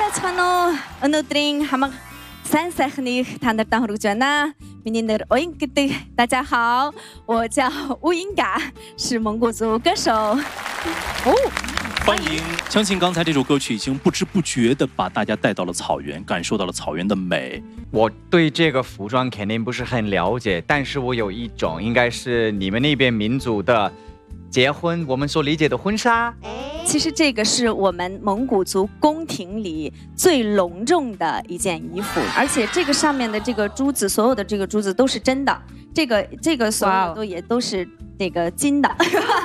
저는 오늘은 한번 산책을 다녔다 그러잖아. 민니들 오인기들大家好，我叫吴英嘎，是蒙古族歌手。哦， 欢迎！相信刚才这首歌曲已经不知不觉地把大家带到了草原，感受到了草原的美。 我对这个服装肯定不是很了解，但是我有一种应该是你们那边民族的结婚我们所理解的婚纱。 其实这个是我们蒙古族宫廷里最隆重的一件衣服，而且这个上面的这个珠子，所有的这个珠子都是真的，这个所有也都是这个金的。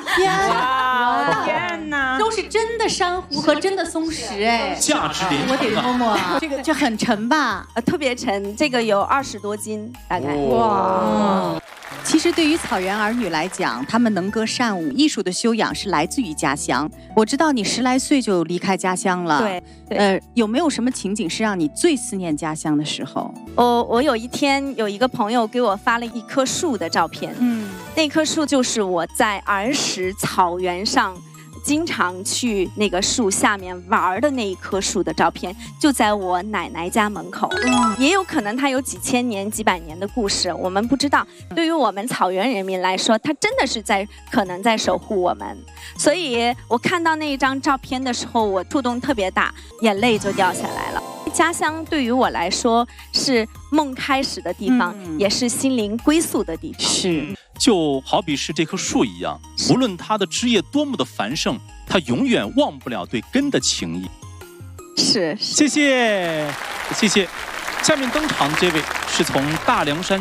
天哪，都是真的珊瑚和真的松石哎， 价值连城啊！ 我得摸摸，这很沉吧？ 特别沉，这个有20多斤大概。 哇！其实对于草原儿女来讲，她们能歌善舞，艺术的修养是来自于家乡。我知道你10来岁就离开家乡了， 对， 有没有什么情景是让你最思念家乡的时候？ 我有一天有一个朋友给我发了一棵树的照片，那棵树就是我在儿时草原上经常去那个树下面玩的那一棵树的照片，就在我奶奶家门口。也有可能它有几千年、几百年的故事，我们不知道。对于我们草原人民来说，它真的是可能在守护我们。所以我看到那一张照片的时候，我触动特别大，眼泪就掉下来了。家乡对于我来说是梦开始的地方，也是心灵归宿的地方。 是。 就好比是这棵树一样，无论它的枝叶多么的繁盛，它永远忘不了对根的情谊。 是， 谢谢。下面登场这位是从大凉山